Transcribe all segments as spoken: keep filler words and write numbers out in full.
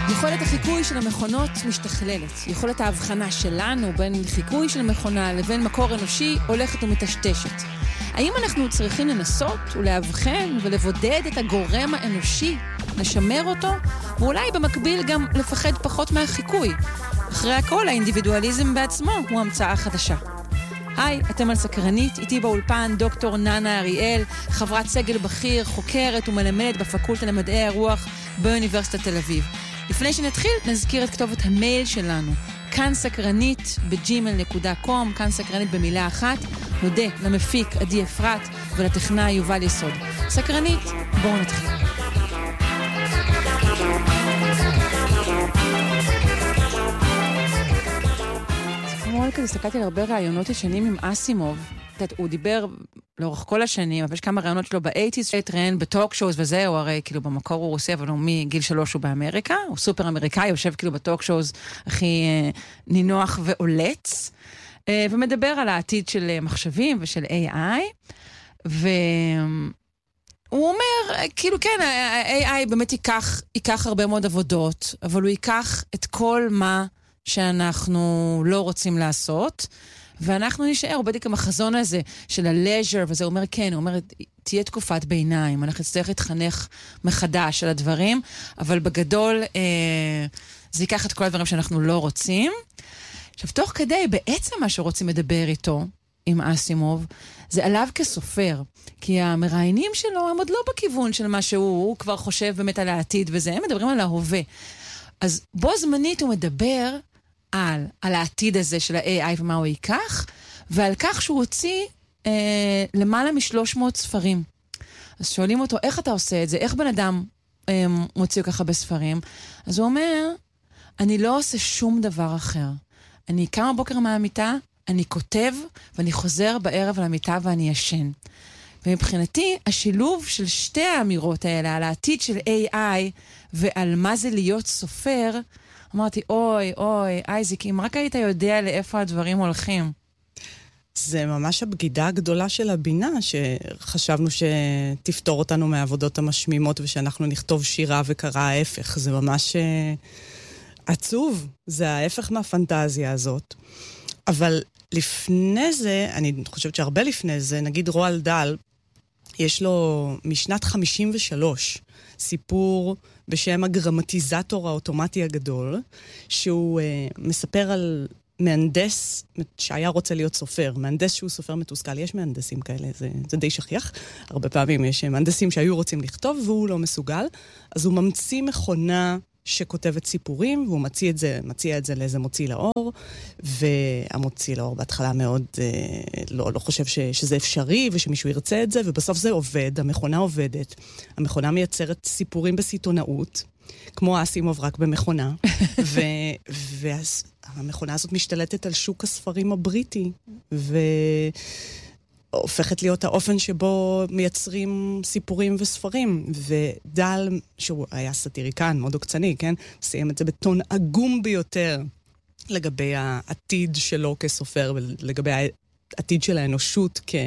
יכולת החיקוי של המכונות משתכללת. יכולת ההבחנה שלנו בין חיקוי של מכונה לבין מקור אנושי הולכת ומטשטשת. האם אנחנו צריכים לנסות ולהבחן ולבודד את הגורם האנושי, לשמר אותו, ואולי במקביל גם לפחד פחות מהחיקוי? אחרי הכל, האינדיבידואליזם בעצמו הוא המצאה חדשה. היי, אתם על סקרנית, איתי באולפן דוקטור ננה אריאל, חברת סגל בכיר, חוקרת ומלמדת בפקולטה למדעי הרוח באוניברסיטת תל אביב. לפני שנתחיל, נזכיר את כתובת המייל שלנו, כאן סקרנית בג'ימייל נקודה קום, כאן סקרנית במילה אחת. נודה למפיק עדי אפרת ולטכנאי יובל יסוד. סקרנית, בואו נתחיל. כמו כזה, הסתכלתי על הרבה רעיונות ישנים עם אסימוב. הוא דיבר לאורך כל השנים, אבל יש כמה רעיונות שלו ב-שמונים, התראיין בטוק שואוז וזה, הוא הרי כאילו במקור הוא רוסי, אבל הוא מגיל שלוש הוא באמריקה, הוא סופר אמריקאי, יושב כאילו בטוק שואוז הכי אה, נינוח ועולץ, אה, ומדבר על העתיד של מחשבים ושל איי איי, והוא אומר, כאילו כן, ה-איי איי באמת ייקח, ייקח הרבה מאוד עבודות, אבל הוא ייקח את כל מה שאנחנו לא רוצים לעשות, ואנחנו נשאר, בדיוק עם החזון הזה של הלז'ר, וזה אומר כן, הוא אומר, תהיה תקופת ביניים, אנחנו נצטרך להתחנך מחדש על הדברים, אבל בגדול אה, זה ייקח את כל הדברים שאנחנו לא רוצים. עכשיו, תוך כדי, בעצם מה שרוצים לדבר איתו, עם אסימוב, זה עליו כסופר, כי המראיינים שלו הם עוד לא בכיוון של מה שהוא, הוא כבר חושב באמת על העתיד וזה, הם מדברים על ההווה. אז בו זמנית הוא מדבר על, על העתיד הזה של ה-איי איי ומה הוא ייקח, ועל כך שהוא הוציא אה, למעלה משלוש מאות ספרים. אז שואלים אותו, איך אתה עושה את זה? איך בן אדם אה, מוציא ככה בספרים? אז הוא אומר, אני לא עושה שום דבר אחר. אני קם בבוקר מהמיטה, אני כותב, ואני חוזר בערב על המיטה ואני ישן. ומבחינתי, השילוב של שתי האמירות האלה, על העתיד של איי איי ועל מה זה להיות סופר, אמרתי, אוי, אוי, אייזיק, אם רק היית יודע לאיפה הדברים הולכים. זה ממש הבגידה הגדולה של הבינה, שחשבנו שתפתור אותנו מהעבודות המשמימות, ושאנחנו נכתוב שירה וקרא ההפך. זה ממש עצוב, זה ההפך מהפנטזיה הזאת. אבל לפני זה, אני חושבת שהרבה לפני זה, נגיד רועל דל, יש לו משנת חמישים ושלוש סיפור בשם הגרמטיזטור האוטומטי הגדול, שהוא uh, מספר על מהנדס שהיה רוצה להיות סופר, מהנדס שהוא סופר מתוסכל. יש מהנדסים כאלה, זה, זה די שכיח. הרבה פעמים יש מהנדסים שהיו רוצים לכתוב והוא לא מסוגל, אז הוא ממציא מכונה שכותבת סיפורים, והוא מציע את זה, מציע את זה לאיזה מוציא לאור, והמוציא לאור בהתחלה מאוד אה, לא, לא חושב ש, שזה אפשרי, ושמישהו ירצה את זה, ובסוף זה עובד, המכונה עובדת. המכונה מייצרת סיפורים בסיטונאות, כמו אסימוב רק במכונה, ו, והמכונה הזאת משתלטת על שוק הספרים הבריטי, ו... הופכת להיות האופן שבו מייצרים סיפורים וספרים, ודל, שהוא היה סטיריקן, מאוד עוקצני, כן? סיים את זה בטון עגום ביותר לגבי העתיד שלו כסופר, ולגבי העתיד של האנושות כ...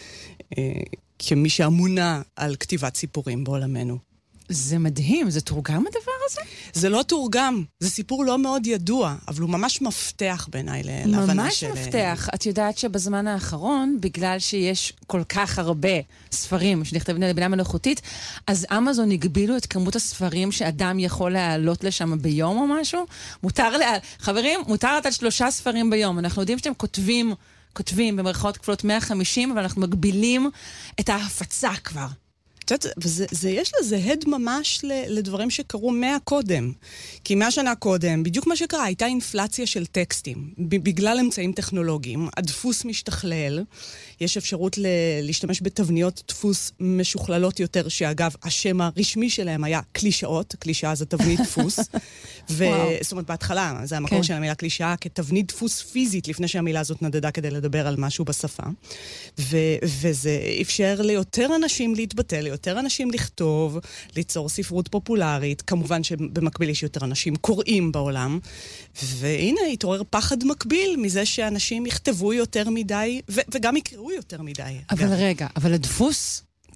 כמי שאמונה על כתיבת סיפורים בעולמנו. זה מדהים, זה תורגם הדבר הזה? זה לא תורגם, זה סיפור לא מאוד ידוע, אבל הוא ממש מפתח בעיניי להבנה של... ממש מפתח. את יודעת שבזמן האחרון, בגלל שיש כל כך הרבה ספרים שנכתבים על בינה מלאכותית, אז אמזון הגבילו את כמות הספרים שאדם יכול להעלות לשם ביום או משהו. מותר לה... חברים, מותר לתת שלושה ספרים ביום. אנחנו יודעים שאתם כותבים, כותבים במרכאות כפולות מאה וחמישים, אבל אנחנו מגבילים את ההפצה כבר. וזה, זה, יש לזה הד ממש לדברים שקרו מהקודם. כי מהשנה קודם, בדיוק מה שקרה, הייתה אינפלציה של טקסטים. בגלל אמצעים טכנולוגיים, הדפוס משתכלל, יש אפשרות ל- להשתמש בתבניות דפוס משוכללות יותר, שאגב, השם הרשמי שלהם היה קלישאות, קלישאה זה תבנית דפוס. ו- זאת אומרת, בהתחלה, זה המקור כן. של המילה קלישאה, כתבנית דפוס פיזית, לפני שהמילה הזאת נדדה כדי לדבר על משהו בשפה. ו- וזה אפשר ליותר אנשים להתבטא, יותר אנשים לכתוב, ליצור ספרות פופולרית, כמובן שבמקביל יש יותר אנשים קוראים בעולם, והנה התעורר פחד מקביל מזה שאנשים יכתבו יותר מדי, ו- וגם יקראו יותר מדי. אבל גם. רגע, אבל הדפוס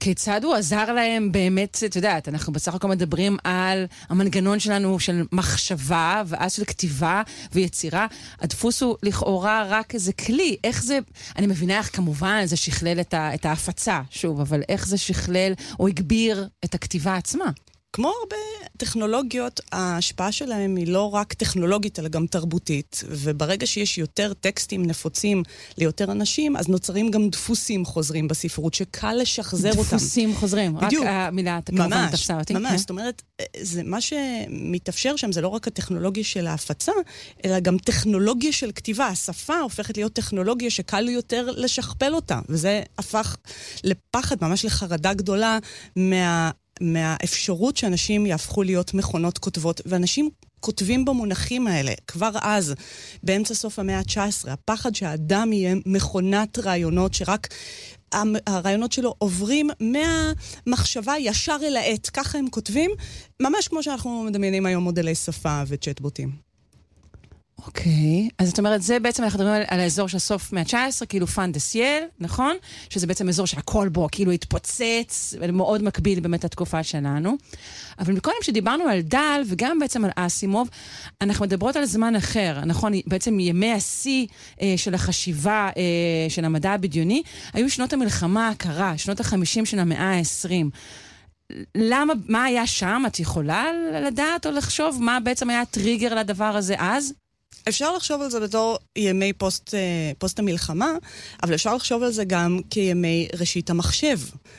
כיצד הוא עזר להם באמת, את יודעת, אנחנו בסך הכל מדברים על המנגנון שלנו של מחשבה, ואז של כתיבה ויצירה. הדפוס הוא לכאורה רק איזה כלי. איך זה, אני מבינה איך כמובן זה שכלל את, ה, את ההפצה, שוב, אבל איך זה שכלל או הגביר את הכתיבה עצמה? כמו הרבה טכנולוגיות, ההשפעה שלהם היא לא רק טכנולוגית, אלא גם תרבותית. וברגע שיש יותר טקסטים נפוצים ליותר אנשים, אז נוצרים גם דפוסים חוזרים בספרות, שקל לשחזר אותם. דפוסים חוזרים, בדיוק. רק המילה כמובן תפסה אותי. ממש, זאת אומרת, זה מה שמתאפשר שם, זה לא רק הטכנולוגיה של ההפצה, אלא גם טכנולוגיה של כתיבה. השפה הופכת להיות טכנולוגיה שקל יותר לשכפל אותה, וזה הפך לפחד, ממש לחרדה גדולה מה... מהאפשרות שאנשים יהפכו להיות מכונות כותבות, ואנשים כותבים במונחים האלה, כבר אז, באמצע סוף המאה ה-תשע עשרה, הפחד שהאדם יהיה מכונת רעיונות, שרק הרעיונות שלו עוברים מהמחשבה ישר אל העת, ככה הם כותבים, ממש כמו שאנחנו מדמיינים היום מודלי שפה וצ'טבוטים. אוקיי, אז זאת אומרת, זה בעצם אנחנו מדברים על, על האזור של סוף מאה ה-תשע עשרה, כאילו פן דה סייל, נכון? שזה בעצם אזור שהכל בו כאילו התפוצץ, ומאוד מקביל באמת לתקופה שלנו. אבל מקודם שדיברנו על דל, וגם בעצם על אסימוב, אנחנו מדברות על זמן אחר, נכון? בעצם ימי השיא אה, של החשיבה אה, של המדע הבדיוני, היו שנות המלחמה הקרה, שנות ה-חמישים של המאה ה-עשרים. למה, מה היה שם? את יכולה לדעת או לחשוב מה בעצם היה הטריגר לדבר הזה אז? אפשר לחשוב על זה בתור ימי פוסט, פוסט המלחמה, אבל אפשר לחשוב על זה גם כימי ראשית המחשב,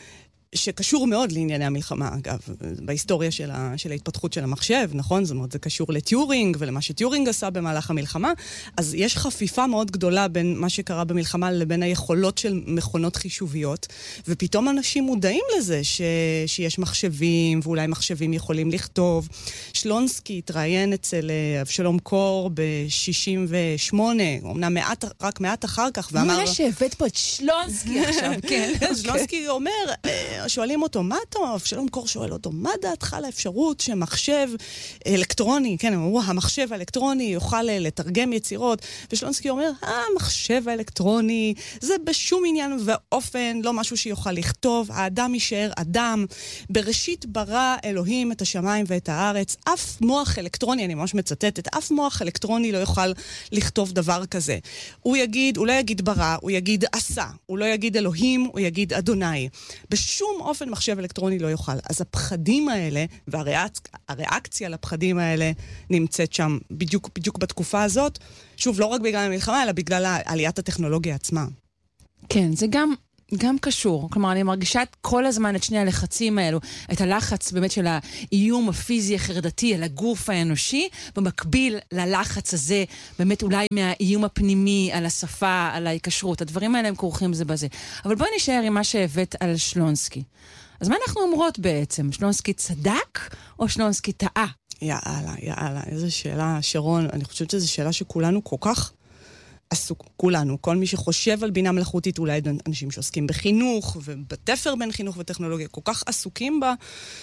שקשור מאוד לענייני המלחמה, אגב, בהיסטוריה של, ה, של ההתפתחות של המחשב, נכון? זאת אומרת, זה קשור לטיורינג ולמה שטיורינג עשה במהלך המלחמה, אז יש חפיפה מאוד גדולה בין מה שקרה במלחמה לבין היכולות של מכונות חישוביות, ופתאום אנשים מודעים לזה ש, שיש מחשבים, ואולי מחשבים יכולים לכתוב. שלונסקי התראיין אצל אבשלום קור ב-שישים ושמונה, אומנם מעט, רק מעט אחר כך, ואמר... נראה שהבאת פה את שלונסקי עכשיו, כן. שלונסקי אומר... שואלים אותו, מה אתה? אבשלום קור שואל אותו, מה דעתך לאפשרות שמחשב אלקטרוני, כן, הם אמרו, המחשב האלקטרוני יוכל לתרגם יצירות, ושלונסקי אומר, המחשב האלקטרוני, זה בשום עניין ואופן, לא משהו שיוכל לכתוב, האדם יישאר אדם, בראשית ברא אלוהים את השמיים ואת הארץ, אף מוח אלקטרוני, אני ממש מצטטת, אף מוח אלקטרוני לא יוכל לכתוב דבר כזה. הוא יגיד, הוא לא יגיד ברא, הוא יגיד עשה, הוא לא יגיד אלוהים, הוא יגיד אדוני. בשום אופן מחשב אלקטרוני לא יוכל. אז הפחדים האלה, והריאקציה לפחדים האלה נמצאת שם בדיוק, בדיוק בתקופה הזאת. שוב, לא רק בגלל המלחמה, אלא בגלל עליית הטכנולוגיה עצמה. כן, זה גם, גם קשור. כלומר, אני מרגישה כל הזמן את שני הלחצים האלו, את הלחץ באמת של האיום הפיזי החרדתי על הגוף האנושי, במקביל ללחץ הזה, באמת אולי מהאיום הפנימי על השפה, על ההיקשרות. הדברים האלה הם כרוכים זה בזה. אבל בואי נשאר עם מה שהבאת על שלונסקי. אז מה אנחנו אומרות בעצם? שלונסקי צדק או שלונסקי טעה? יאללה, יאללה, איזו שאלה, שרון. אני חושבת שזו שאלה שכולנו כל כך עסוק, כולנו, כל מי שחושב על בינה מלאכותית, אולי אנשים שעוסקים בחינוך, ובתפר בין חינוך וטכנולוגיה, כל כך עסוקים בה.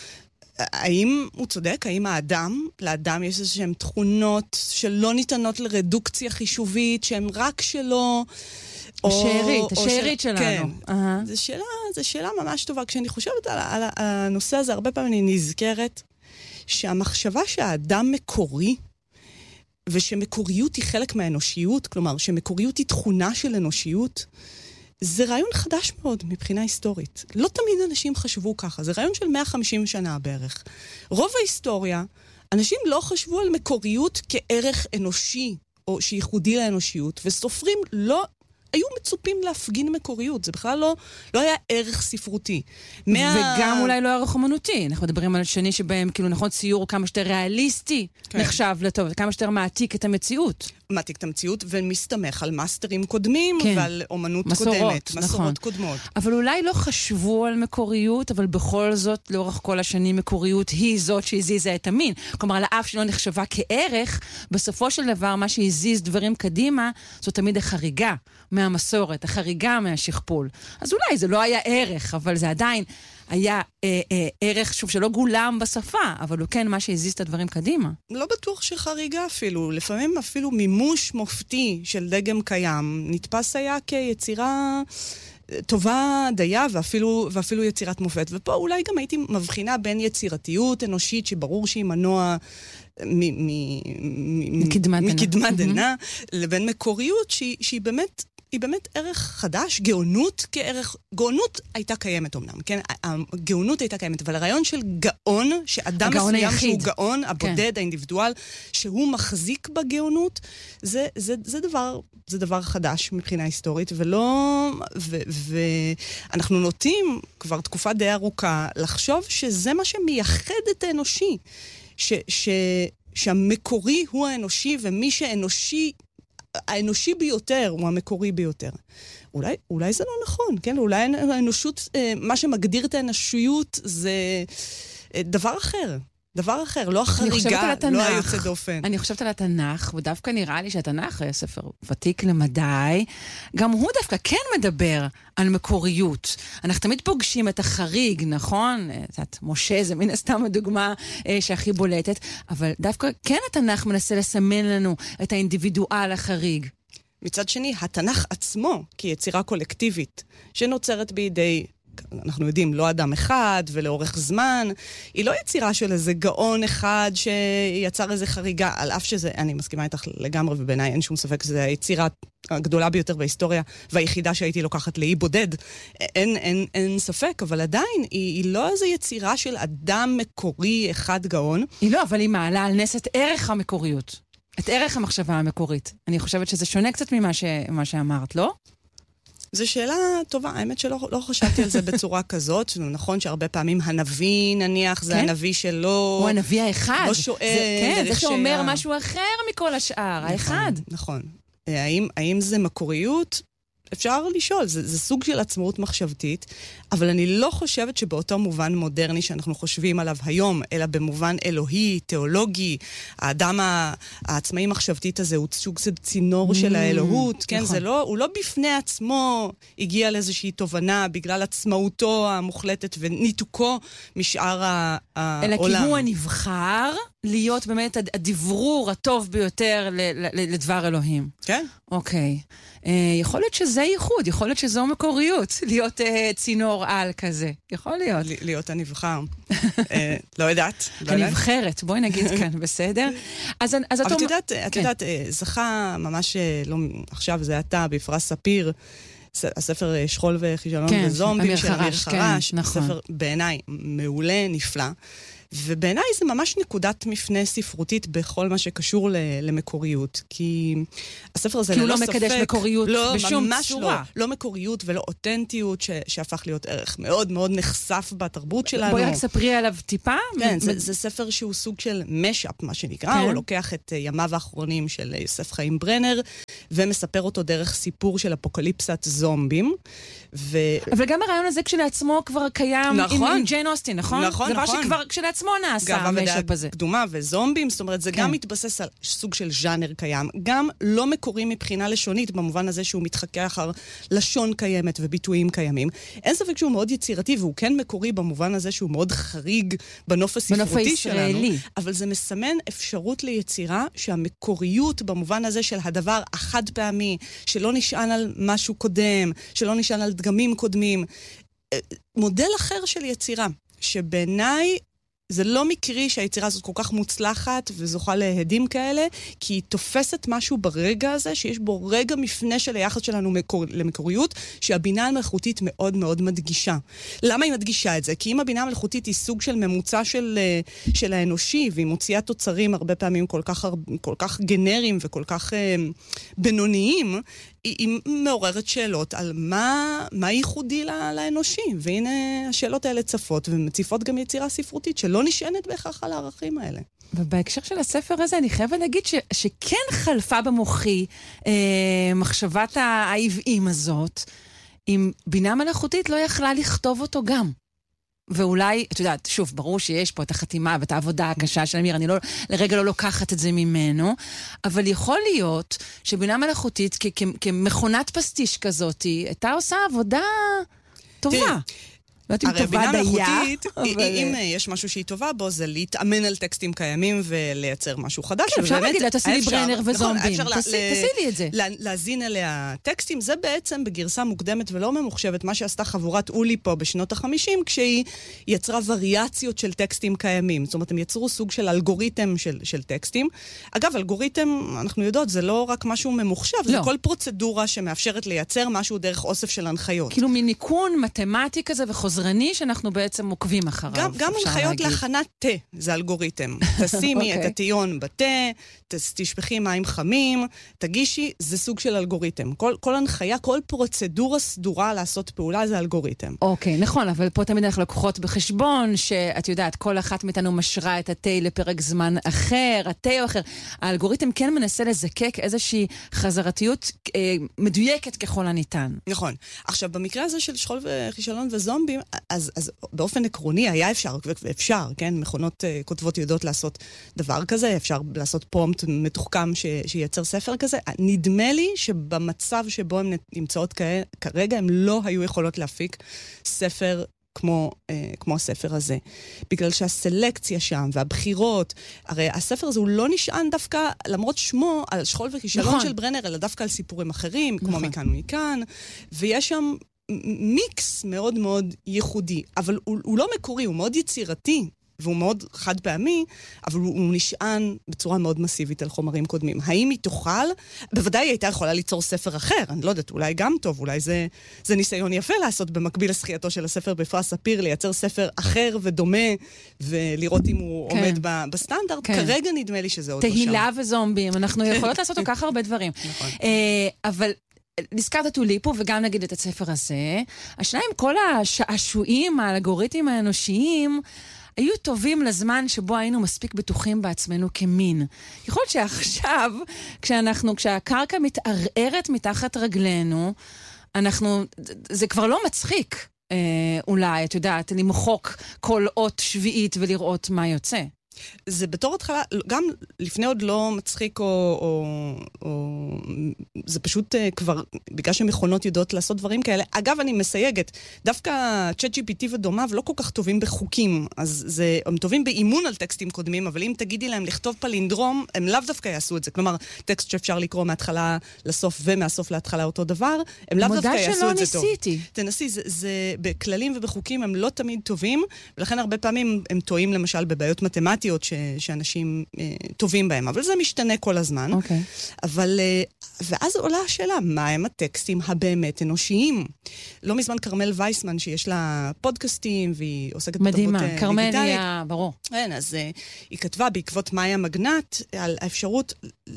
האם הוא צודק? האם האדם, לאדם יש איזשהם תכונות שלא ניתנות לרדוקציה חישובית, שהן רק שלו... השארית, השארית שלנו. כן. זו שאלה, זו שאלה ממש טובה. כשאני חושבת על, על, על הנושא הזה, הרבה פעמים אני נזכרת שהמחשבה שהאדם מקורי, ושמקוריות היא חלק מהאנושיות, כלומר, שמקוריות היא תכונה של אנושיות, זה רעיון חדש מאוד מבחינה היסטורית. לא תמיד אנשים חשבו ככה, זה רעיון של מאה וחמישים שנה בערך. רוב ההיסטוריה, אנשים לא חשבו על מקוריות כערך אנושי, או שייחודי לאנושיות, וסופרים לא... היו מצופים להפגין מקוריות, זה בכלל לא, לא היה ערך ספרותי. מה... וגם אולי לא ערך אומנותי, אנחנו מדברים על שני שבהם, כאילו נכון, ציור כמה שיותר ריאליסטי כן. נחשב לטוב, כמה שיותר מעתיק את המציאות. מעתיק את המציאות ומסתמך על מאסטרים קודמים כן. ועל אומנות מסורות, קודמת, נכון. מסורות קודמות. אבל אולי לא חשבו על מקוריות, אבל בכל זאת, לאורך כל השנים, מקוריות היא זאת שהזיזה את המין. כלומר, על האף שלא נחשבה כערך, בסופו של דבר, מה שהזיז דברים קדימה, זאת תמיד החריגה מהמסורת, החריגה מהשכפול. אז אולי זה לא היה ערך, אבל זה עדיין היה אה, אה, ערך, שוב, שלא גולם בשפה, אבל הוא כן מה שהזיז את הדברים קדימה. לא בטוח שחריגה אפילו. לפעמים אפילו מימוש מופתי של דגם קיים, נתפס היה כיצירה טובה דייה ואפילו, ואפילו יצירת מופת. ופה אולי גם הייתי מבחינה בין יצירתיות אנושית, שברור שהיא מנוע מקדמת דנא, לבין מקוריות שהיא, שהיא באמת, היא באמת ערך חדש, גאונות כערך, גאונות הייתה קיימת אמנם, כן? הגאונות הייתה קיימת, אבל הרעיון של גאון, שאדם מסוים שהוא גאון, הבודד, האינדיבידואל, שהוא מחזיק בגאונות, זה, זה, זה דבר, זה דבר חדש מבחינה היסטורית, ולא, ואנחנו נוטים כבר תקופה די ארוכה לחשוב שזה מה שמייחד את האנושי, ש, ש, שהמקורי הוא האנושי, ומי שאנושי, האנושי ביותר הוא המקורי ביותר. אולי, אולי זה לא נכון, כן? אולי האנושות, מה שמגדיר את האנושיות זה דבר אחר. דבר אחר, לא החריגה, לא היוצא דופן. אני חושבת על התנ"ך, ודווקא נראה לי שהתנ"ך היה ספר ותיק למדי, גם הוא דווקא כן מדבר על מקוריות. אנחנו תמיד פוגשים את החריג, נכון? את משה זה מן הסתם הדוגמה אה, שהכי בולטת, אבל דווקא כן התנ"ך מנסה לסמן לנו את האינדיבידואל החריג. מצד שני, התנ"ך עצמו, כיצירה קולקטיבית, שנוצרת בידי, אנחנו יודעים, לא אדם אחד ולאורך זמן, היא לא יצירה של איזה גאון אחד שיצר איזה חריגה, על אף שזה, אני מסכימה איתך לגמרי, ובעיניי אין שום ספק, שזה היצירה הגדולה ביותר בהיסטוריה, והיחידה שהייתי לוקחת לאי בודד. אין, אין, אין ספק, אבל עדיין, היא, היא לא איזו יצירה של אדם מקורי אחד גאון. היא לא, אבל היא מעלה על נס את ערך המקוריות. את ערך המחשבה המקורית. אני חושבת שזה שונה קצת ממה ש, מה שאמרת, לא? זו שאלה טובה, האמת שלא לא חשבתי על זה בצורה כזאת, נכון שהרבה פעמים הנביא נניח, זה כן? הנביא שלא... הוא הנביא האחד. לא שואל... זה, כן, זה שאומר שה... משהו אחר מכל השאר, נכון, האחד. נכון. האם, האם זה מקוריות? אפשר לשאול, זה, זה סוג של עצמאות מחשבתית, אבל אני לא חושבת שבאותו מובן מודרני שאנחנו חושבים עליו היום, אלא במובן אלוהי, תיאולוגי, האדם העצמאי מחשבתית הזה הוא סוג של צינור של האלוהות, כן? זה לא, הוא לא בפני עצמו הגיע לאיזושהי תובנה בגלל עצמאותו המוחלטת וניתוקו משאר העולם. אלא כי הוא הנבחר להיות באמת הדברור הטוב ביותר לדבר אלוהים. כן. אוקיי. יכול להיות שזה ייחוד, יכול להיות שזו מקוריות, להיות צינור על כזה. יכול להיות. להיות הנבחר. לא יודעת. הנבחרת, בואי נגיד כאן, בסדר? אבל את יודעת, את יודעת, זכה ממש, עכשיו זה אתה, בפרס ספיר, הספר שכול וחישלון וזומבים של אמיר חרש, ספר בעיניי מעולה, נפלא. ובעיניי זה ממש נקודת מפנה ספרותית בכל מה שקשור למקוריות, כי הספר הזה ללא ספק... כי הוא לא מקדש מקוריות לא, בשום ממש צורה. לא, לא מקוריות ולא אותנטיות, ש, שהפך להיות ערך מאוד מאוד נחשף בתרבות שלנו. בואי רק ספרי עליו טיפה. כן, זה, זה ספר שהוא סוג של משאפ, מה שנקרא, כן. הוא לוקח את ימיו האחרונים של יוסף חיים ברנר, ומספר אותו דרך סיפור של אפוקליפסת זומבים. ו... אבל גם הרעיון הזה כשלעצמו כבר קיים נכון. עם, עם ג'יין אוסטין, נכון? נכון, זה נכון. דבר שכבר כשלעצמו נעשה המשאפ הזה. קדומה וזומבים, זאת אומרת, זה כן. גם מתבסס על סוג של ז'אנר קיים. גם לא מקורי מבחינה לשונית, במובן הזה שהוא מתחכה אחר לשון קיימת וביטויים קיימים. אין ספק שהוא מאוד יצירתי, והוא כן מקורי במובן הזה שהוא מאוד חריג בנוף הספרותי שלנו. אבל זה מסמן אפשרות ליצירה שהמקוריות במובן הזה של הדבר החד פעמי, שלא נשען על משהו קודם, שלא נשען על דגמים קודמים. מודל אחר של יצירה, שבעיניי זה לא מקרי שהיצירה הזאת כל כך מוצלחת וזוכה להדים כאלה, כי היא תופסת משהו ברגע הזה, שיש בו רגע מפנה של היחס שלנו מקור... למקוריות, שהבינה המלאכותית מאוד מאוד מדגישה. למה היא מדגישה את זה? כי אם הבינה המלאכותית היא סוג של ממוצע של, של האנושי, והיא מוציאה תוצרים הרבה פעמים כל כך, כל כך גנריים וכל כך אה, בינוניים, היא, היא מעוררת שאלות על מה, מה ייחודי לאנושי. והנה השאלות האלה צפות, ומציפות גם יצירה ספרותית שלא נשענת בהכרח על הערכים האלה. ובהקשר של הספר הזה, אני חייבת להגיד ש, שכן חלפה במוחי אה, מחשבת העבעים הזאת, אם בינה מלאכותית לא יכלה לכתוב אותו גם. ואולי, את יודעת, שוב, ברור שיש פה את החתימה ואת העבודה הקשה של אמיר, אני לא, לרגע לא לוקחת את זה ממנו, אבל יכול להיות שבינה מלאכותית כ- כ- כמכונת פסטיש כזאת, הייתה עושה עבודה טובה. תראי, לא יודעת אם טובה דייה. אם יש משהו שהיא טובה בו, זה להתאמן על טקסטים קיימים ולייצר משהו חדש. כן, אפשר להגיד, תעשי לי ברנר וזומבים. תעשי לי את זה. להזין אליה טקסטים, זה בעצם בגרסה מוקדמת ולא ממוחשבת, מה שעשתה חבורת אולי פה בשנות ה-חמישים, כשהיא יצרה וריאציות של טקסטים קיימים. זאת אומרת, הם יצרו סוג של אלגוריתם של טקסטים. אגב, אלגוריתם, אנחנו יודעות, זה לא רק משהו ממוחשב, זה כל פרוצדורה שמאפשרת לייצר משהו דרך אוסף של הנחיות. כאילו מניקון מתמטי כזה וחוזרני שאנחנו בעצם עוקבים אחריו. גם, גם הנחיות להכנת תה, זה אלגוריתם. תשימי את הטיון בתה, תשפכי מים חמים, תגישי, זה סוג של אלגוריתם. כל, כל הנחיה, כל פרוצדורה סדורה לעשות פעולה זה אלגוריתם. אוקיי, נכון, אבל פה תמיד אנחנו לקוחות בחשבון שאת יודעת, כל אחת מאיתנו משרה את התה לפרק זמן אחר, התה או אחר. האלגוריתם כן מנסה לזקק איזושהי חזרתיות אה, מדויקת ככל הניתן. נכון. עכשיו, במקרה הזה של שכול וכישלון וזומבים, אז, אז באופן עקרוני היה אפשר, ואפשר, כן? מכונות uh, כותבות יודעות לעשות דבר כזה, אפשר לעשות פרומפט מתוחכם ש, שייצר ספר כזה. נדמה לי שבמצב שבו הן נמצאות כ, כרגע, הן לא היו יכולות להפיק ספר כמו, אה, כמו הספר הזה. בגלל שהסלקציה שם והבחירות, הרי הספר הזה הוא לא נשען דווקא, למרות שמו, על שכול וכישלון נכון. של ברנר, אלא דווקא על סיפורים אחרים, נכון. כמו מכאן ומכאן, ויש שם מיקס מאוד מאוד ייחודי, אבל הוא, הוא לא מקורי, הוא מאוד יצירתי, והוא מאוד חד פעמי, אבל הוא, הוא נשען בצורה מאוד מסיבית על חומרים קודמים. האם היא תוכל? בוודאי היא הייתה יכולה ליצור ספר אחר, אני לא יודעת, אולי גם טוב, אולי זה, זה ניסיון יפה לעשות במקביל לזכייתו של הספר בפרס ספיר, לייצר ספר אחר ודומה, ולראות אם הוא כן. עומד ב, בסטנדרט. כן. כרגע נדמה לי שזה עוד לא שם. תהילה וזומבים, אנחנו יכולות לעשות כל כך הרבה דברים. נכון. אבל נזכרת טוליפו, וגם נגיד את הספר הזה, השניים, כל השעשועים, האלגוריתמים האנושיים, היו טובים לזמן שבו היינו מספיק בטוחים בעצמנו כמין. יכול להיות שעכשיו, כשאנחנו, כשהקרקע מתערערת מתחת רגלינו, אנחנו, זה כבר לא מצחיק, אה, אולי, את יודעת, למחוק כל אות שביעית ולראות מה יוצא. זה בתור התחלה, גם לפני עוד לא מצחיק, או, או, או זה פשוט uh, כבר, בגלל שמכונות יודעות לעשות דברים כאלה. אגב, אני מסייגת, דווקא צ'אט ג'י פי טי ודומיו לא כל כך טובים בחוקים, אז זה, הם טובים באימון על טקסטים קודמים, אבל אם תגידי להם לכתוב פלינדרום, הם לאו דווקא יעשו את זה. כלומר, טקסט שאפשר לקרוא מההתחלה לסוף ומהסוף להתחלה אותו דבר, הם לאו דווקא יעשו את זה טוב. ניסיתי. תנסי, זה, זה בכללים ובחוקים הם לא תמיד טובים, ולכן הרבה פעמים הם טועים למשל בבעיות מתמטיות, ש, שאנשים אה, טובים בהם, אבל זה משתנה כל הזמן. Okay. אבל, אה, ואז עולה השאלה, מה הם הטקסטים הבאמת אנושיים? לא מזמן קרמל וייסמן, שיש לה פודקאסטים, והיא עוסקת בתרבות דיגיטלית. מדהימה, קרמל היא ברור. כן, אז אה, היא כתבה בעקבות מאיה מגנט, על האפשרות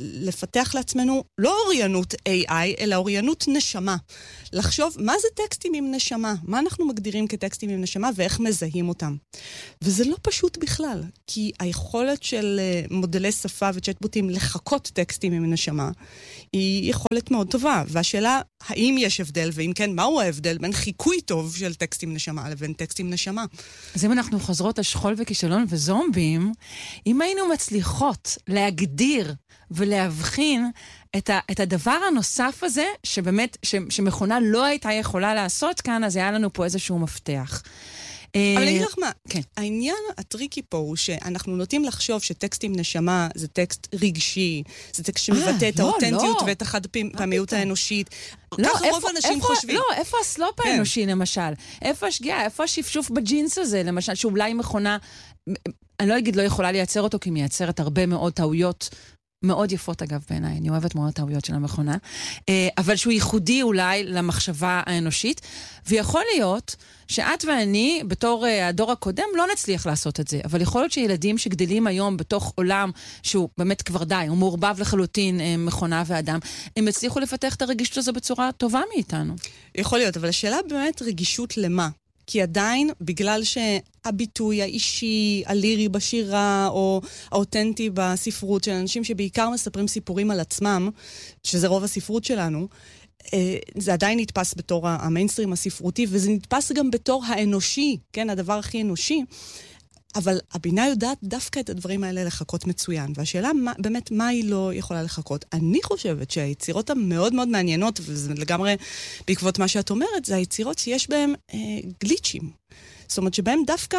לפתח לעצמנו לא אוריינות איי איי, אלא אוריינות נשמה. לחשוב, מה זה טקסטים עם נשמה? מה אנחנו מגדירים כטקסטים עם נשמה, ואיך מזהים אותם? וזה לא פשוט בכלל, כי היכולת של מודלי שפה וצ'טבוטים לחכות טקסטים עם נשמה, היא יכולת מאוד טובה. והשאלה, האם יש הבדל, ואם כן, מהו ההבדל בין חיקוי טוב של טקסטים נשמה לבין טקסטים נשמה? אז אם אנחנו חוזרות על שכול וכישלון וזומבים, אם היינו מצליחות להגדיר ולהבחין את, ה, את הדבר הנוסף הזה, שבאמת, ש, שמכונה לא הייתה יכולה לעשות כאן, אז היה לנו פה איזשהו מפתח. אבל אני אגיד לך מה, כן. העניין הטריקי פה הוא שאנחנו נוטים לחשוב שטקסטים נשמה זה טקסט רגשי, זה טקסט שמבטא את האותנטיות ואת החד פעמיות האנושית. ככה רוב האנשים חושבים. לא, איפה הסלופ האנושי למשל? איפה השגיאה? איפה השפשוף בג'ינס הזה למשל? שאולי מכונה, אני לא אגיד לא יכולה לייצר אותו, כי מייצרת הרבה מאוד טעויות, מאוד יפות אגב בעיניי, אני אוהבת מאוד הטעויות של המכונה, אבל שהוא ייחודי אולי למחשבה האנושית, ויכול להיות שאת ואני, בתור הדור הקודם, לא נצליח לעשות את זה, אבל יכול להיות שילדים שגדלים היום בתוך עולם שהוא באמת כבר די, הוא מעורבב לחלוטין מכונה ואדם, הם הצליחו לפתח את הרגישות הזו בצורה טובה מאיתנו. יכול להיות, אבל השאלה באמת רגישות למה? כי עדיין, בגלל שהביטוי האישי, הלירי בשירה, או האותנטי בספרות של אנשים שבעיקר מספרים סיפורים על עצמם, שזה רוב הספרות שלנו, זה עדיין נתפס בתור המיינסטרים הספרותי, וזה נתפס גם בתור האנושי, כן, הדבר הכי אנושי. אבל הבינה יודעת דווקא את הדברים האלה לחכות מצוין. והשאלה מה, באמת מה היא לא יכולה לחכות. אני חושבת שהיצירות המאוד מאוד מעניינות, וזה לגמרי בעקבות מה שאת אומרת, זה היצירות שיש בהן אה, גליצ'ים. זאת אומרת שבהם דווקא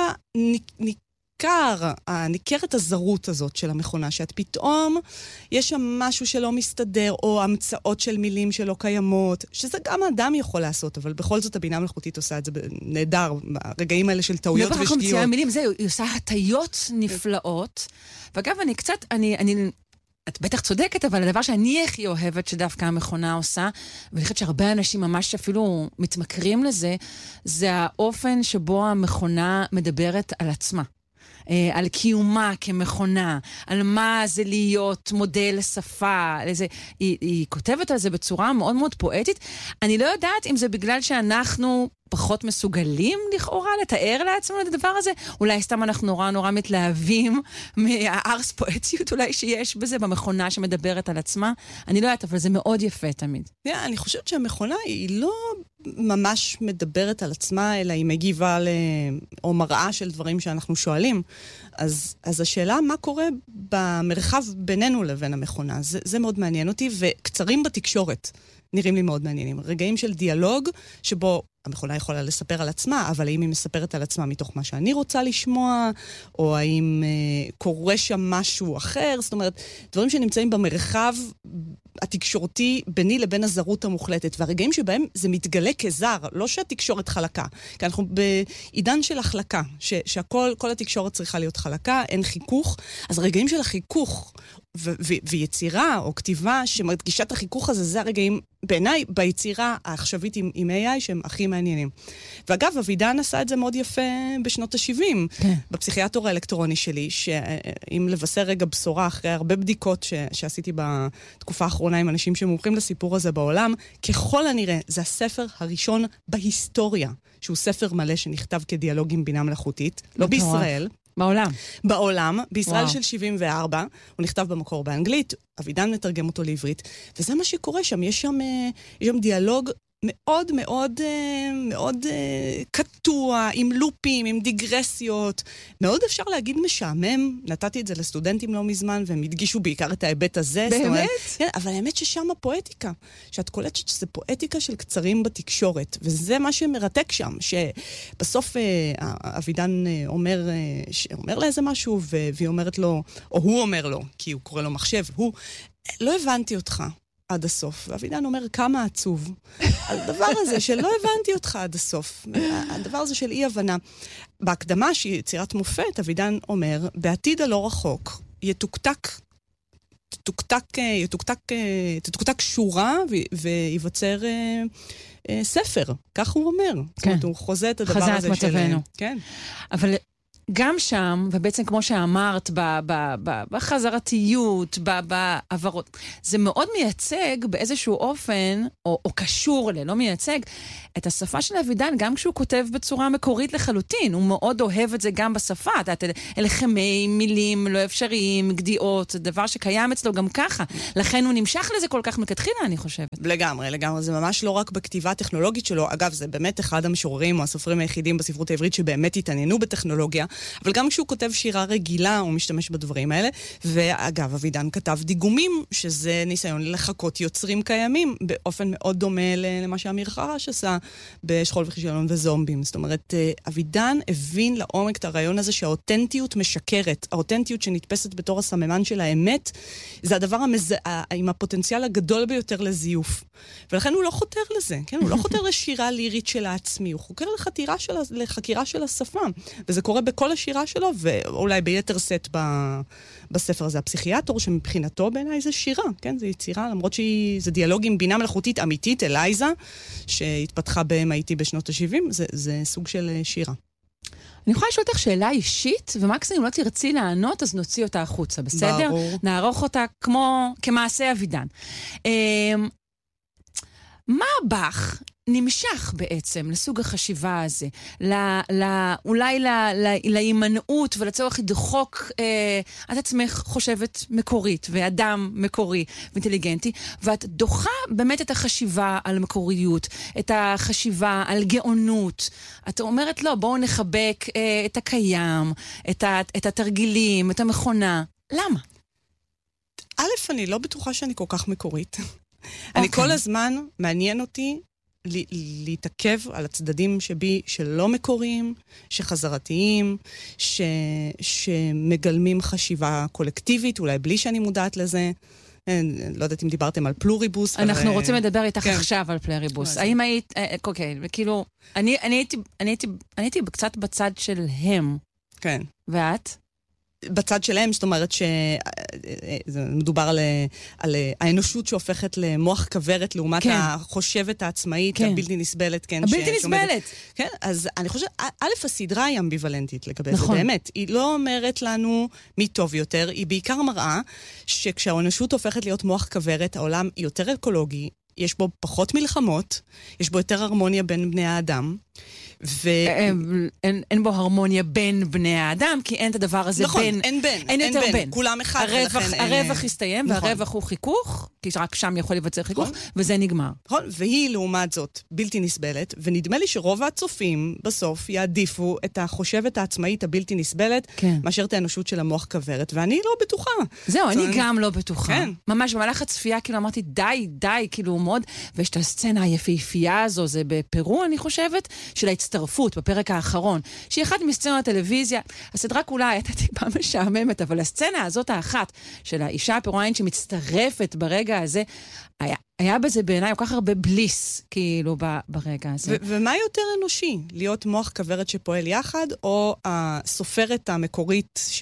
ניכר, ניכרת הזרות הזאת של המכונה, שאת פתאום יש שם משהו שלא מסתדר, או המצאות של מילים שלא קיימות, שזה גם האדם יכול לעשות, אבל בכל זאת הבינה המלאכותית עושה את זה נהדר, הרגעים האלה של טעויות ושגיאות. לא מציעה מילים, זהו, היא עושה הטיות נפלאות, ואגב, אני קצת, אני, אני, את בטח צודקת, אבל הדבר שאני הכי אוהבת שדווקא המכונה עושה, ואני חושבת שהרבה אנשים ממש אפילו מתמכרים לזה, זה האופן שבו המכונה מדברת על עצמה. על קיומה כמכונה, על מה זה להיות מודל שפה, לזה, היא, היא כותבת על זה בצורה מאוד מאוד פואטית. אני לא יודעת אם זה בגלל שאנחנו פחות מסוגלים לכאורה לתאר לעצמנו את הדבר הזה, אולי סתם אנחנו נורא נורא מתלהבים מהארס פואטיות אולי שיש בזה, במכונה שמדברת על עצמה. אני לא יודעת, אבל זה מאוד יפה תמיד. Yeah, אני חושבת שהמכונה היא לא ממש מדברת על עצמה, אלא היא מגיבה ל... או מראה של דברים שאנחנו שואלים. אז, אז השאלה מה קורה במרחב בינינו לבין המכונה, זה, זה מאוד מעניין אותי, וקצרים בתקשורת נראים לי מאוד מעניינים. רגעים של דיאלוג, שבו המכונה יכולה לספר על עצמה, אבל האם היא מספרת על עצמה מתוך מה שאני רוצה לשמוע, או האם אה, קורה שם משהו אחר, זאת אומרת, דברים שנמצאים במרחב התקשורתי ביני לבין הזרות המוחלטת, והרגעים שבהם זה מתגלה כזר, לא שהתקשורת חלקה, כי אנחנו בעידן של החלקה, ש- שהכל, כל התקשורת צריכה להיות חלקה, אין חיכוך, אז רגעים של החיכוך, ו- ו- ויצירה או כתיבה שמדגישה את החיכוך הזה, זה הרגעים בעיניי ביצירה העכשווית עם, עם איי איי שהם הכי מעניינים. ואגב, אבידן עשה את זה מאוד יפה בשנות ה-שבעים, כן. בפסיכיאטור האלקטרוני שלי, שאם לבשר רגע בשורה אחרי הרבה בדיקות ש- שעשיתי בתקופה האחרונה עם אנשים שמומחים לסיפור הזה בעולם, ככל הנראה זה הספר הראשון בהיסטוריה, שהוא ספר מלא שנכתב כדיאלוג עם בינה מלאכותית, לא בישראל, בעולם. בעולם, בישראל וואו. של שבעים וארבע, הוא נכתב במקור באנגלית, אבידן מתרגם אותו לעברית, וזה מה שקורה שם, יש שם, יש שם דיאלוג מאוד מאוד מאוד קטוע, עם לופים, עם דיגרסיות, מאוד אפשר להגיד משעמם, נתתי את זה לסטודנטים לא מזמן, והם הדגישו בעיקר את ההיבט הזה. באמת? אומרת, כן, אבל האמת ששם הפואטיקה, שאת קולטת שזה פואטיקה של קצרים בתקשורת, וזה מה שמרתק שם, שבסוף אבידן אומר, אומר לה איזה משהו, והיא אומרת לו, או הוא אומר לו, כי הוא קורא לו מחשב, הוא, לא הבנתי אותך. עד הסוף. ואבידן אומר, כמה עצוב. על הדבר הזה שלא הבנתי אותך עד הסוף. הדבר הזה של אי-הבנה. בהקדמה שהיא יצירת מופת, אבידן אומר, בעתיד הלא רחוק, יתוקתק, יתוקתק, יתוקתק, יתוקתק שורה ויווצר ספר. כך הוא אומר. כן. זאת אומרת, הוא חוזה את הדבר הזה של... חזה את מצבנו. כן. אבל... גם שם, ובעצם כמו שאמרת, ב- ב- ב- בחזרתיות, ב- בעברות, זה מאוד מייצג באיזשהו אופן, או, או קשור ל, לא מייצג, את השפה של אבידן, גם כשהוא כותב בצורה מקורית לחלוטין. הוא מאוד אוהב את זה גם בשפה. אלה חמי, מילים לא אפשריים, גדיעות, זה דבר שקיים אצלו גם ככה. לכן הוא נמשך לזה כל כך מכתחילה, אני חושבת. לגמרי, לגמרי. זה ממש לא רק בכתיבה הטכנולוגית שלו. אגב, זה באמת אחד המשוררים או הסופרים היחידים בספרות העברית שבאמת התעניינו בטכנולוגיה. אבל גם כשהוא כותב שירה רגילה, הוא משתמש בדברים האלה. ואגב, אבידן כתב דיגומים, שזה ניסיון לחקות יוצרים קיימים, באופן מאוד דומה למה שאמיר חרש עשה בשכול וכישלון וזומבים. זאת אומרת, אבידן הבין לעומק את הרעיון הזה שהאותנטיות משקרת. האותנטיות שנתפסת בתור הסממן של האמת, זה הדבר המז... עם הפוטנציאל הגדול ביותר לזיוף. ולכן הוא לא חותר לזה, כן? הוא לא חותר לשירה לירית של העצמי, הוא חוקר לחתירה של... לחקירה של השפה. וזה קורה בכל השירה שלו, ואולי ביתר סט ב... בספר הזה. הפסיכיאטור שמבחינתו בעיניי זה שירה, כן? זה יצירה, למרות שזה דיאלוג עם בינה מלאכותית אמיתית, אלייזה, שהתפתחה ב-אם איי טי בשנות ה-שבעים, זה, זה סוג של שירה. אני יכולה לשאול אותך שאלה אישית, ומקסימום לא תרצי לענות, אז נוציא אותה החוצה, בסדר? ברור. נערוך אותה כמו, כמעשה אבידן. מה בך נמשך בעצם לסוג החשיבה הזה, לא, לא, אולי לא, לא, להימנעות ולצורך לדחוק אה, את עצמך חושבת מקורית, ואדם מקורי ואינטליגנטי, ואת דוחה באמת את החשיבה על מקוריות, את החשיבה על גאונות. את אומרת, לא, בואו נחבק אה, את הקיים, את, ה, את התרגילים, את המכונה. למה? א', אני לא בטוחה שאני כל כך מקורית. אני כל הזמן מעניין אותי להתעכב על הצדדים שבי שלא מקוריים, שחזרתיים, ש... שמגלמים חשיבה קולקטיבית, אולי בלי שאני מודעת לזה. לא יודעת אם דיברתם על פלוריבוס. אנחנו רוצים לדבר איתך עכשיו על פלוריבוס. האם היית, אוקיי, וכאילו, אני הייתי קצת בצד של הם. כן. ואת? בצד שלהם, זאת אומרת שמדובר על, על האנושות שהופכת למוח כברת לעומת כן. החושבת העצמאית, כן. הבלתי נסבלת. כן, הבלתי ש... נסבלת. כן, אז אני חושבת, א', הסדרה היא אמביוולנטית לגבי נכון. זה באמת. היא לא אומרת לנו מי טוב יותר, היא בעיקר מראה שכשהאנושות הופכת להיות מוח כברת, העולם יותר אקולוגי, יש בו פחות מלחמות, יש בו יותר הרמוניה בין בני האדם, ו... אין, אין בו הרמוניה בין בני האדם, כי אין את הדבר הזה נכון, בין. אין בין. אין יותר בין. בין. כולם אחד, הרווח, ולכן הרווח אין... הסתיים, נכון. והרווח הוא חיכוך, כי רק שם יכול לבצע חיכוך, נכון. וזה נגמר. נכון, והיא לעומת זאת בלתי נסבלת, ונדמה לי שרוב הצופים בסוף יעדיפו את החושבת העצמאית הבלתי נסבלת, כן. מאשר את האנושות של המוח כברת, ואני לא בטוחה. זהו, אני אני גם לא בטוחה. כן. ממש במהלך הצפייה, כאילו אמרתי, די, די, כאילו מאוד, ויש את הסצנה היפהפייה הזו, זה בפרו, אני חושבת, של ההצטרפות, בפרק האחרון, שהיא אחת מסצנות הטלוויזיה, הסדרה כולה הייתה טיפה משעממת, אבל הסצנה הזאת האחת, של האישה הפרואיינית שמצטרפת ברגע הזה, היה, היה בזה בעיניי כל כך הרבה בליס, כאילו, ברגע הזה. ו- ומה יותר אנושי? להיות מוח כברת שפועל יחד, או הסופרת המקורית ש...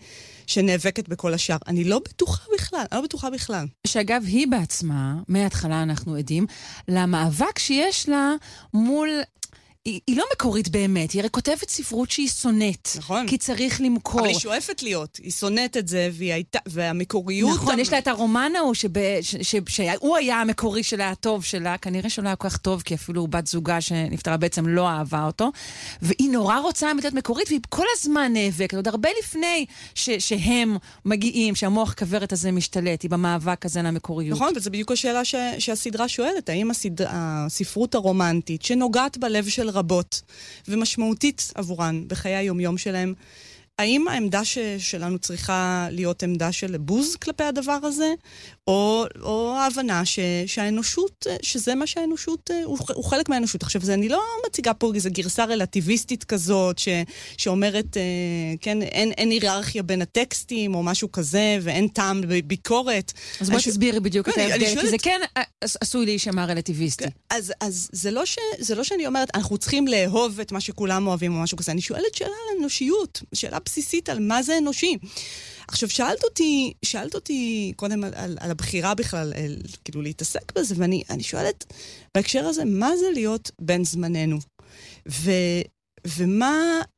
שנאבקת בכל השאר? אני לא בטוחה בכלל, אני לא בטוחה בכלל. שאגב, היא בעצמה, מההתחלה אנחנו עדים, למאבק שיש לה מול... היא, היא לא מקורית באמת, היא הרי כותבת ספרות שהיא שונאת. נכון. כי צריך למכור. אבל היא שואפת להיות, היא שונאת את זה, והיא הייתה, והמקוריות... נכון, המ... יש לה את הרומן ההוא, שב, ש, ש, ש, שהוא היה המקורי שלה, הטוב שלה, כנראה שלא היה כל כך טוב, כי אפילו בת זוגה שנפטרה בעצם לא אהבה אותו, והיא נורא רוצה להיות מקורית, והיא כל הזמן נאבקת, עוד הרבה לפני ש, שהם מגיעים, שהמוח כברת הזה משתלט, היא במאבק הזה למקוריות. נכון, וזה בדיוק השאלה ש, שהסדרה שואלת, האם הסד... הספרות הרומנטית, שנוגעת בלב של רבות ומשמעותית עבורן בחיי היומיום שלהם, האם העמדה ש- שלנו צריכה להיות עמדה של בוז כלפי הדבר הזה, או, או ההבנה ש- שהאנושות, שזה מה שהאנושות, הוא, הוא חלק מהאנושות. עכשיו, זה, אני לא מציגה פה איזו גרסה רלטיביסטית כזאת, ש- שאומרת, כן, אין, אין היררכיה בין הטקסטים, או משהו כזה, ואין טעם בביקורת. אז בוא תסבירי בדיוק את ההבדל, שואלת... כי זה כן עשוי להישמע רלטיביסטי. אז, אז זה לא ש- זה לא שאני אומרת, אנחנו צריכים לאהוב את מה שכולם אוהבים, או משהו כזה. אני שואלת שאלה על אנושיות, שאלה בסיסית על מה זה אנושי. עכשיו, שאלת אותי, שאלת אותי קודם על, על, על הבחירה בכלל, על, כאילו להתעסק בזה, ואני אני שואלת בהקשר הזה, מה זה להיות בן זמננו? ו, ומה,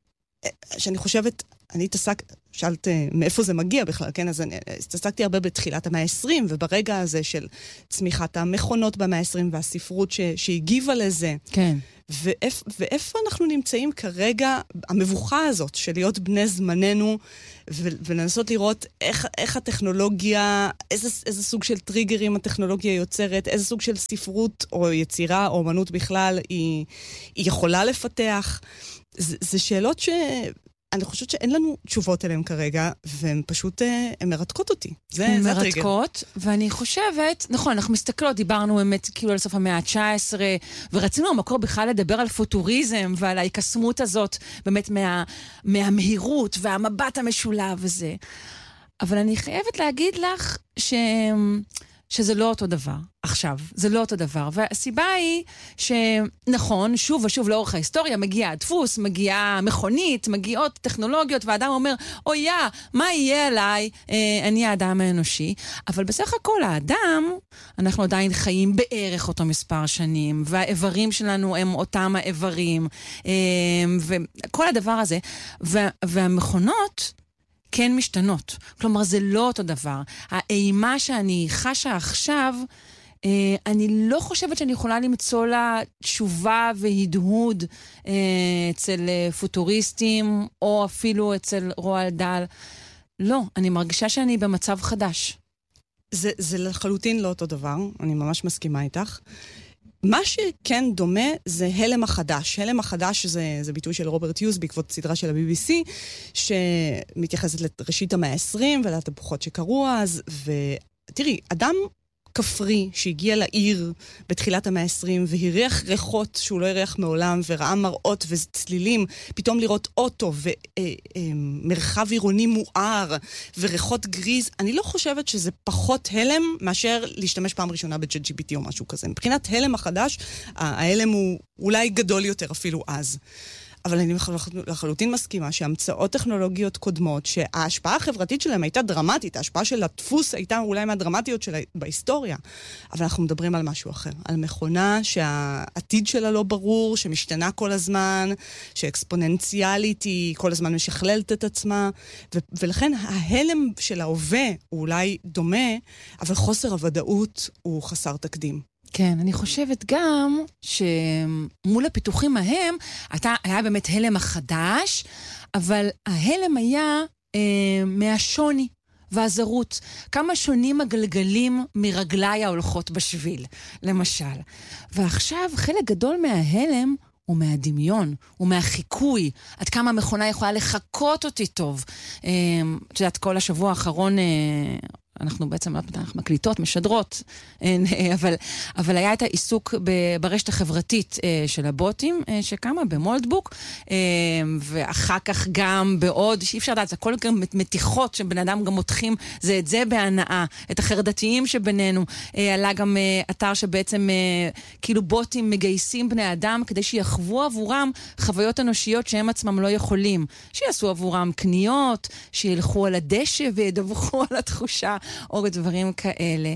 שאני חושבת, אני התעסק, שאלת מאיפה זה מגיע בכלל, כן? אז אני התעסקתי הרבה בתחילת המאה ה-עשרים, וברגע הזה של צמיחת המכונות במאה ה-עשרים והספרות ש, שהגיבה לזה. כן. ואיפ, ואיפה אנחנו נמצאים כרגע, המבוכה הזאת של להיות בני זמננו, ו, ולנסות לראות איך, איך הטכנולוגיה, איזה, איזה סוג של טריגרים הטכנולוגיה יוצרת, איזה סוג של ספרות או יצירה או אומנות בכלל היא, היא יכולה לפתח. זה, זה שאלות ש... אני חושבת שאין לנו תשובות אליהם כרגע, והן פשוט, הן מרתקות אותי. זה, זה הטריגר. מרתקות, ואני חושבת, נכון, אנחנו מסתכלות, דיברנו באמת כאילו על סוף המאה ה-תשע עשרה, ורצינו המקור בכלל לדבר על פוטוריזם, ועל ההיקסמות הזאת, באמת מה, מהמהירות, והמבט המשולב וזה. אבל אני חייבת להגיד לך ש... שזה לא אותו דבר. עכשיו, זה לא אותו דבר. והסיבה היא שנכון, שוב ושוב לאורך ההיסטוריה, מגיע הדפוס, מגיעה מכונית, מגיעות טכנולוגיות, והאדם אומר, אוי יא, מה יהיה עליי? אה, אני האדם האנושי. אבל בסך הכל האדם, אנחנו עדיין חיים בערך אותו מספר שנים, והאיברים שלנו הם אותם האיברים, אה, וכל הדבר הזה. וה, והמכונות, כן משתנות. כלומר, זה לא אותו דבר. האימה שאני חשה עכשיו, אני לא חושבת שאני יכולה למצוא לה תשובה והדהוד אצל פוטוריסטים, או אפילו אצל רועל דל. לא, אני מרגישה שאני במצב חדש. זה, זה לחלוטין לא אותו דבר, אני ממש מסכימה איתך. מה שכן דומה זה הלם החדש. הלם החדש זה, זה ביטוי של רוברט יוז בעקבות סדרה של ה-בי בי סי, שמתייחסת לראשית המאה ה-עשרים ולתהפוכות שקרו אז, ותראי, אדם כפרי שהגיע לעיר בתחילת המאה ה-עשרים והריח ריחות שהוא לא הריח מעולם וראה מראות וצלילים, פתאום לראות אוטו ומרחב עירוני מואר וריחות גריז, אני לא חושבת שזה פחות הלם מאשר להשתמש פעם ראשונה ב-צ'אט ג'י פי טי או משהו כזה. מבחינת הלם החדש, ההלם הוא אולי גדול יותר אפילו אז. אבל אני לחלוטין מסכימה שהמצאות טכנולוגיות קודמות, שההשפעה החברתית שלהם הייתה דרמטית, ההשפעה של הדפוס הייתה אולי מהדרמטיות שלה בהיסטוריה, אבל אנחנו מדברים על משהו אחר, על מכונה שהעתיד שלה לא ברור, שמשתנה כל הזמן, שאקספוננציאלית היא כל הזמן משכללת את עצמה, ו- ולכן ההלם של ההווה הוא אולי דומה, אבל חוסר הוודאות הוא חסר תקדים. כן, אני חושבת גם שמול הפיתוחים ההם, אתה, היה באמת הלם החדש, אבל ההלם היה אה, מהשוני והזרות. כמה שונים הגלגלים מרגלי ההולכות בשביל, למשל. ועכשיו חלק גדול מההלם הוא מהדמיון, הוא מהחיקוי. עד כמה המכונה יכולה לחכות אותי טוב. אה, את יודעת, כל השבוע האחרון... אה, אנחנו בעצם אנחנו מקליטות, משדרות, אבל, אבל היה את העיסוק ברשת החברתית של הבוטים, שקמה במולדבוק, ואחר כך גם בעוד, שאי אפשר לדעת, זה הכל גם מתיחות שבן אדם גם מותחים, זה את זה בהנאה, את החרדתיים שבינינו. עלה גם אתר שבעצם כאילו בוטים מגייסים בני אדם, כדי שיחוו עבורם חוויות אנושיות שהם עצמם לא יכולים. שיעשו עבורם קניות, שילכו על הדשא וידווחו על התחושה, או דברים כאלה.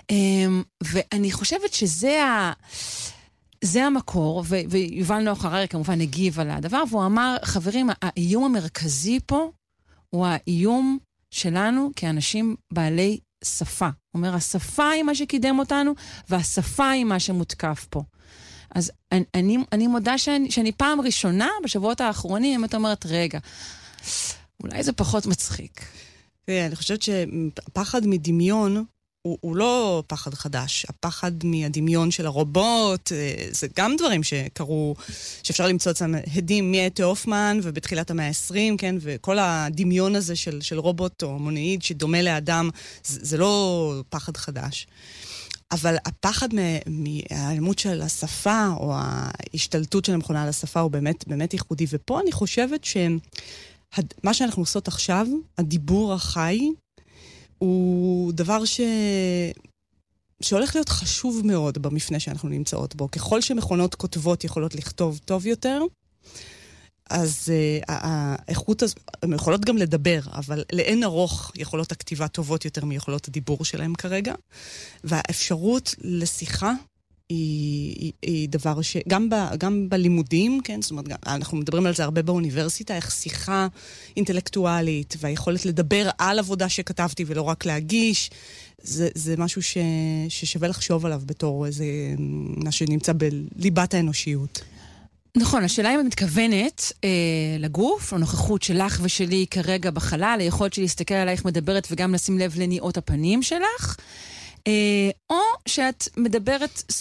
ואני חושבת שזה ה... זה המקור, ו... ויובל נוח הררי כמובן הגיב על הדבר, והוא אמר, חברים, האיום המרכזי פה הוא האיום שלנו כאנשים בעלי שפה. הוא אומר, השפה היא מה שקידם אותנו, והשפה היא מה שמותקף פה. אז אני, אני, אני מודה שאני, שאני פעם ראשונה, בשבועות האחרונים, את אומרת, רגע, אולי זה פחות מצחיק. אני חושבת שהפחד מדמיון הוא, הוא לא פחד חדש. הפחד מהדמיון של הרובוט, זה גם דברים שקרו, שאפשר למצוא אצלם הדים מאתה הופמן ובתחילת המאה ה-עשרים, כן? וכל הדמיון הזה של, של רובוט או מונאיד שדומה לאדם, זה, זה לא פחד חדש. אבל הפחד מהאלימות של השפה או ההשתלטות של המכונה על השפה הוא באמת, באמת ייחודי. ופה אני חושבת ש... מה שאנחנו עושות עכשיו, הדיבור החי, הוא דבר ש... שהולך להיות חשוב מאוד במפנה שאנחנו נמצאות בו. ככל שמכונות כותבות יכולות לכתוב טוב יותר, אז uh, האיכות הזו, הן יכולות גם לדבר, אבל לאין ארוך יכולות הכתיבה טובות יותר מיכולות הדיבור שלהם כרגע. והאפשרות לשיחה, היא, היא, היא דבר ש... גם, ב, גם בלימודים, כן? זאת אומרת, אנחנו מדברים על זה הרבה באוניברסיטה, איך שיחה אינטלקטואלית, והיכולת לדבר על עבודה שכתבתי ולא רק להגיש, זה, זה משהו ש, ששווה לחשוב עליו בתור איזה, מה שנמצא בליבת האנושיות. נכון, השאלה אם את מתכוונת אה, לגוף, לנוכחות שלך ושלי כרגע בחלל, היכולת שלי להסתכל עלייך מדברת וגם לשים לב לניעות הפנים שלך, או שאת מדברת